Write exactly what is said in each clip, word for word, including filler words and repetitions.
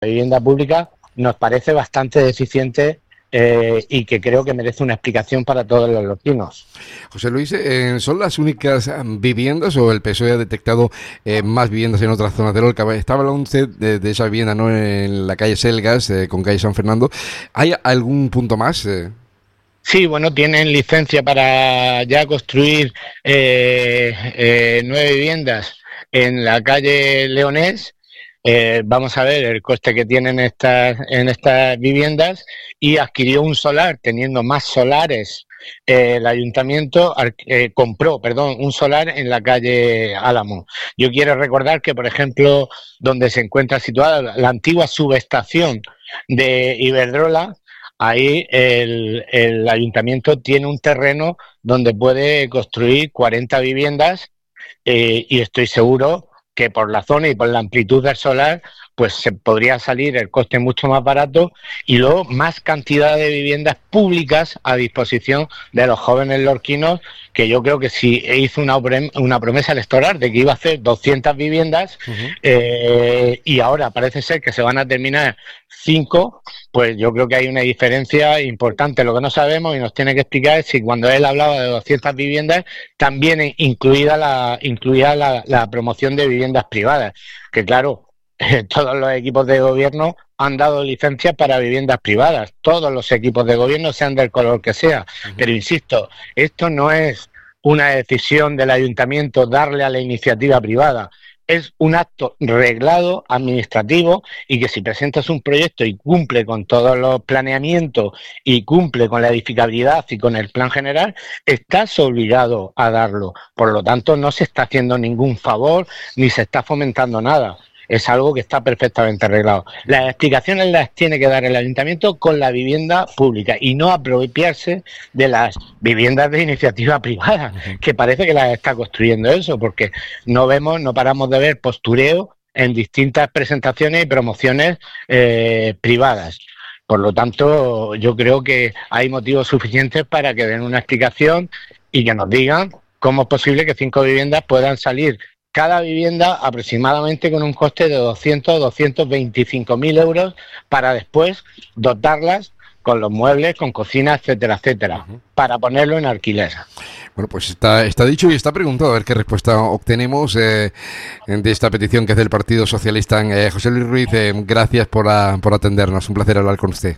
vivienda pública nos parece bastante deficiente eh, y que creo que merece una explicación para todos los lorquinos. José Luis, eh, ¿son las únicas viviendas o el P S O E ha detectado eh, más viviendas en otras zonas de Lorca? Estaba hablando usted de, de esa vivienda, ¿no?, en la calle Selgas, eh, con calle San Fernando. ¿Hay algún punto más? Eh? Sí, bueno, tienen licencia para ya construir eh, eh, nueve viviendas en la calle Leonés. Eh, vamos a ver el coste que tienen estas, en estas viviendas, y adquirió un solar, teniendo más solares. Eh, el ayuntamiento eh, compró, perdón, un solar en la calle Álamo. Yo quiero recordar que, por ejemplo, donde se encuentra situada la, la antigua subestación de Iberdrola, ahí el, el ayuntamiento tiene un terreno donde puede construir cuarenta viviendas eh, y estoy seguro que por la zona y por la amplitud del solar, pues se podría salir el coste mucho más barato, y luego más cantidad de viviendas públicas a disposición de los jóvenes lorquinos, que yo creo que si hizo una, una promesa electoral de que iba a hacer doscientas viviendas, uh-huh. eh, y ahora parece ser que se van a terminar cinco, pues yo creo que hay una diferencia importante. Lo que no sabemos y nos tiene que explicar es si cuando él hablaba de doscientas viviendas también incluida la, incluida la, la promoción de viviendas privadas, que claro, eh, todos los equipos de gobierno han dado licencias para viviendas privadas, todos los equipos de gobierno, sean del color que sea, uh-huh. Pero insisto, esto no es una decisión del ayuntamiento darle a la iniciativa privada, es un acto reglado administrativo, y que si presentas un proyecto y cumple con todos los planeamientos y cumple con la edificabilidad y con el plan general, estás obligado a darlo. Por lo tanto, no se está haciendo ningún favor ni se está fomentando nada. Es algo que está perfectamente arreglado. Las explicaciones las tiene que dar el ayuntamiento con la vivienda pública y no apropiarse de las viviendas de iniciativa privada, que parece que las está construyendo eso, porque no vemos, no paramos de ver postureo en distintas presentaciones y promociones eh, privadas. Por lo tanto, yo creo que hay motivos suficientes para que den una explicación y que nos digan cómo es posible que cinco viviendas puedan salir cada vivienda aproximadamente con un coste de doscientos, doscientos veinticinco mil euros, para después dotarlas con los muebles, con cocina, etcétera, etcétera, uh-huh. para ponerlo en alquiler. Bueno, pues está, está dicho y está preguntado, a ver qué respuesta obtenemos eh, de esta petición que hace el Partido Socialista. Eh, José Luis Ruiz, eh, gracias por, a, por atendernos, un placer hablar con usted.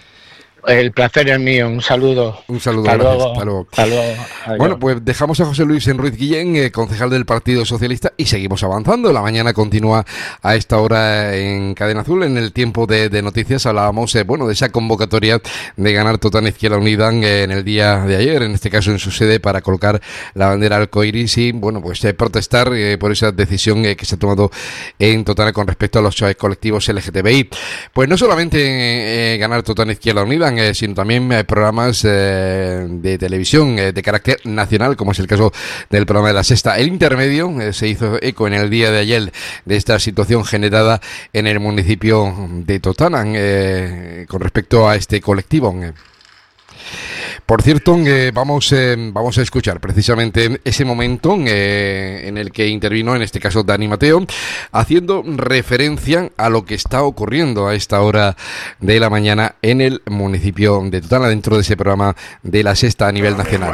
El placer es mío, un saludo. Un saludo, hasta gracias. Luego. Hasta luego. Hasta luego. Bueno, pues dejamos a José Luis Ruiz Guillén, eh, concejal del Partido Socialista, y seguimos avanzando. La mañana continúa a esta hora en Cadena Azul. En el tiempo de, de noticias hablábamos eh, bueno, de esa convocatoria de Ganar Totana Izquierda Unida eh, en el día de ayer, en este caso en su sede, para colocar la bandera arcoiris y bueno, pues eh, protestar eh, por esa decisión eh, que se ha tomado en Totana con respecto a los eh, colectivos L G T B I. Pues no solamente eh, Ganar Totana Izquierda Unida, Eh, sino también eh, programas eh, de televisión eh, de carácter nacional, como es el caso del programa de La Sexta. El Intermedio eh, se hizo eco en el día de ayer de esta situación generada en el municipio de Totana eh, con respecto a este colectivo. Eh. Por cierto, eh, vamos, eh, vamos a escuchar precisamente ese momento eh, en el que intervino, en este caso, Dani Mateo, haciendo referencia a lo que está ocurriendo a esta hora de la mañana en el municipio de Totana, dentro de ese programa de La Sexta a nivel nacional.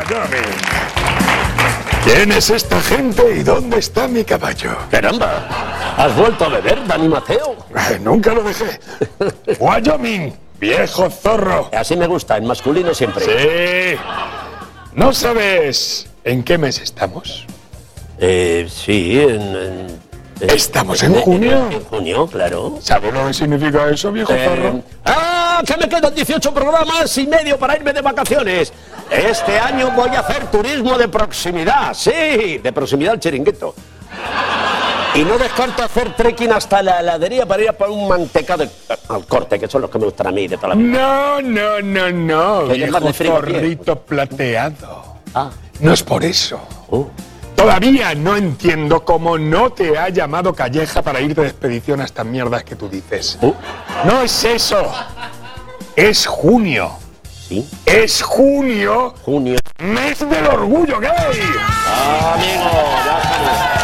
¿Quién es esta gente y dónde está mi caballo? ¡Caramba! ¿Has vuelto a beber, Dani Mateo? Eh, nunca lo dejé. ¡Wyoming! ¡Viejo zorro! Así me gusta, en masculino siempre. Sí. ¿No sabes en qué mes estamos? Eh, sí, en... en ¿Estamos en, en junio? En, en junio, claro. ¿Sabes lo que significa eso, viejo eh, zorro? ¡Ah! ¡Que me quedan dieciocho programas y medio para irme de vacaciones! Este año voy a hacer turismo de proximidad, sí, de proximidad al Chiringuito. Y no descarto hacer trekking hasta la heladería para ir a por un mantecado de, al corte, que son los que me gustan a mí de toda la vida. No, no, no, no, viejo zorrito plateado. Ah. No es por eso. Uh. Todavía no entiendo cómo no te ha llamado Calleja para ir de expedición a estas mierdas que tú dices. Uh. No es eso. Es junio. ¿Sí? Es junio. Junio. Mes del orgullo gay. Ah, amigo, ya está.